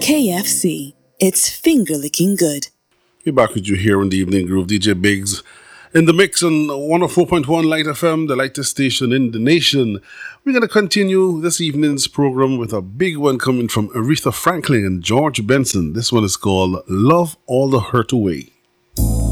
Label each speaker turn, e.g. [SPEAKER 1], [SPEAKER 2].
[SPEAKER 1] KFC. It's finger licking good.
[SPEAKER 2] We're back with you here in the Evening Groove. DJ Biggs in the mix on 104.1 Light FM, the lightest station in the nation. We're going to continue this evening's program with a big one coming from Aretha Franklin and George Benson. This one is called Love All the Hurt Away.